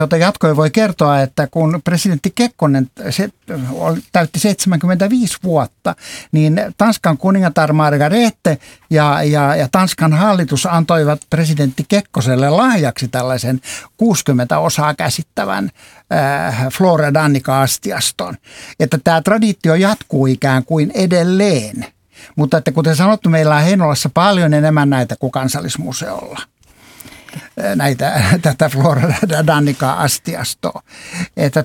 jota jatkoi voi kertoa, että kun presidentti Kekkonen täytti 75 vuotta, niin Tanskan kuningatar Margrethe ja Tanskan hallitus antoivat presidentti Kekkoselle lahjaksi tällaisen 60 osaa käsittävän Flora Danica-astiaston. Että tämä traditio jatkuu ikään kuin edelleen, mutta että kuten sanottu, meillä on Heinolassa paljon enemmän näitä kuin Kansallismuseolla. Tätä Flora Danica-astiastoa. Että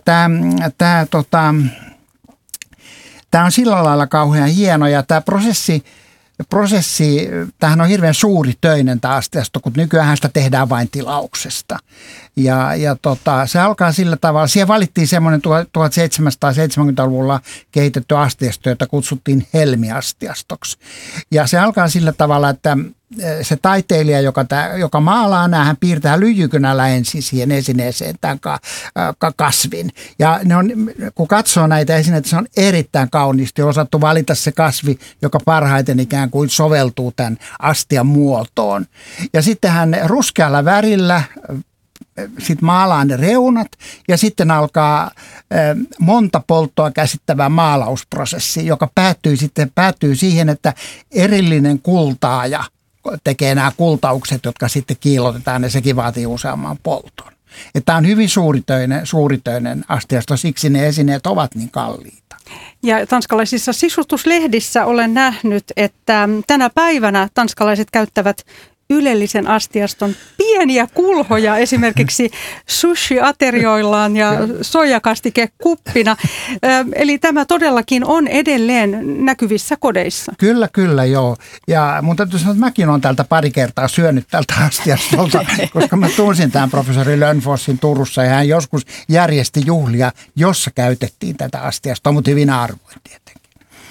tämä on sillä lailla kauhean hieno ja tämä prosessi, tämähän on hirveän suuritöinen tämä astiasto, kun nykyään sitä tehdään vain tilauksesta. Ja se alkaa sillä tavalla, siellä valittiin semmoinen 1770-luvulla kehitetty astiasto, jota kutsuttiin helmiastiastoksi. Ja se alkaa sillä tavalla, että se taiteilija, joka maalaa, hän piirtää lyijykynällä ensin siihen esineeseen tämän kasvin. Ja kun katsoo näitä esineitä, se on erittäin kauniisti osattu valita se kasvi, joka parhaiten ikään kuin soveltuu tämän astian muotoon. Ja sitten hän ruskealla värillä sitten maalaa ne reunat ja sitten alkaa monta polttoa käsittävä maalausprosessi, joka päättyy siihen, että erillinen kultaaja tekee nämä kultaukset, jotka sitten kiillotetaan ja sekin vaatii useamman polton. Tämä on hyvin suuritöinen astiasto, siksi ne esineet ovat niin kalliita. Ja tanskalaisissa sisustuslehdissä olen nähnyt, että tänä päivänä tanskalaiset käyttävät ylellisen astiaston pieniä kulhoja esimerkiksi sushi-aterioillaan ja soijakastikekuppina. Eli tämä todellakin on edelleen näkyvissä kodeissa. Kyllä, joo. Ja mun täytyy sanoa, että mäkin olen tältä pari kertaa syönyt tältä astiastolta, koska mä tunsin tämän professori Lönnfossin Turussa ja hän joskus järjesti juhlia, jossa käytettiin tätä astiastoa, mutta hyvin harvoin tietenkin.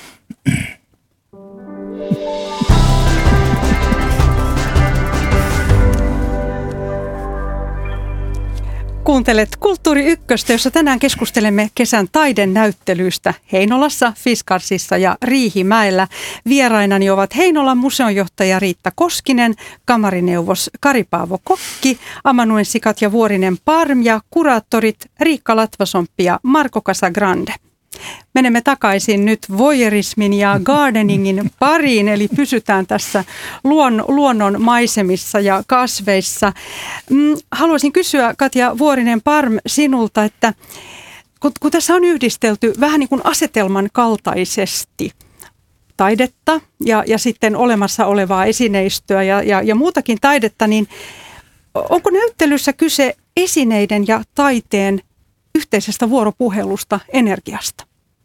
Kuuntelet Kulttuuri Ykköstä, jossa tänään keskustelemme kesän taidenäyttelyistä Heinolassa, Fiskarsissa ja Riihimäellä. Vierainani ovat Heinolan museonjohtaja Riitta Koskinen, kamarineuvos Kari-Paavo Kokki, amanuenssikat ja Vuorinen Parm ja kuraattorit Riikka Latvasomppi ja Marco Casagrande. Menemme takaisin nyt voyeurismin ja gardeningin pariin, eli pysytään tässä luonnon maisemissa ja kasveissa. Haluaisin kysyä, Katja Vuorinen-Parm, sinulta, että kun tässä on yhdistelty vähän niin kuin asetelman kaltaisesti taidetta ja sitten olemassa olevaa esineistöä ja muutakin taidetta, niin onko näyttelyssä kyse esineiden ja taiteen yhteisestä vuoropuhelusta, energiasta?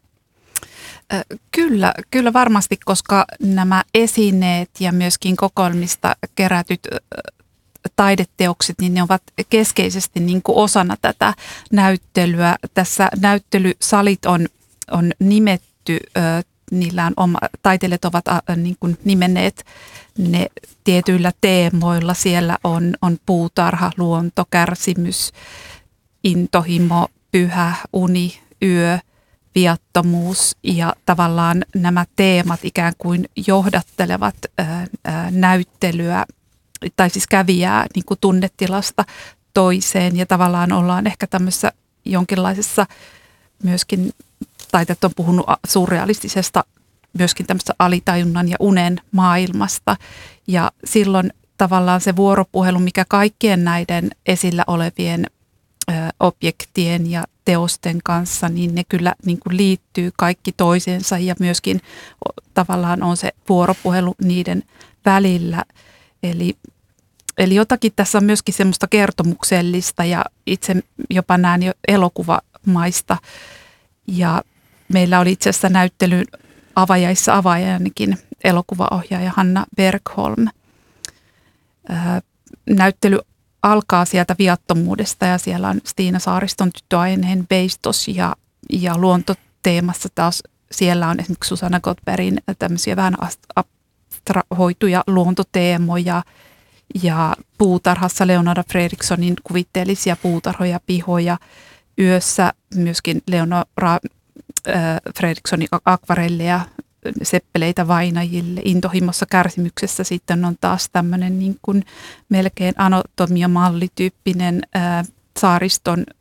Kyllä varmasti, koska nämä esineet ja myöskin kokoelmista kerätyt taideteokset, niin ne ovat keskeisesti niin kuin osana tätä näyttelyä. Tässä näyttelysalit on nimetty, niillä on taiteilijat ovat niin kuin nimenneet ne tietyillä teemoilla. Siellä on puutarha, luonto, kärsimys, intohimo, pyhä, uni, yö, viattomuus ja tavallaan nämä teemat ikään kuin johdattelevat näyttelyä tai siis kävijää niin kuin tunnetilasta toiseen ja tavallaan ollaan ehkä tämmöisessä jonkinlaisessa myöskin, taiteilijat on puhunut surrealistisesta myöskin tämmöistä alitajunnan ja unen maailmasta ja silloin tavallaan se vuoropuhelu, mikä kaikkien näiden esillä olevien objektien ja teosten kanssa, niin ne kyllä niin kuin liittyy kaikki toisensa ja myöskin tavallaan on se vuoropuhelu niiden välillä. Eli jotakin tässä on myöskin semmoista kertomuksellista ja itse jopa näen jo elokuvamaista. Ja meillä oli itse asiassa näyttelyn avajaissa avaajanakin elokuvaohjaaja Hanna Bergholm. Näyttely alkaa sieltä viattomuudesta ja siellä on Stiina Saariston tyttöaineen Beistos ja luontoteemassa taas siellä on esimerkiksi Susanna Gottbergin tämmöisiä vähän abstrahoituja luontoteemoja ja puutarhassa Leonora Fredrikssonin kuvitteellisia puutarhoja, pihoja. Yössä myöskin Leonora Fredrikssonin akvarelleja, seppeleitä vainajille. Intohimossa kärsimyksessä sitten on taas tämmöinen niin kuin melkein anatomiamallityyppinen saariston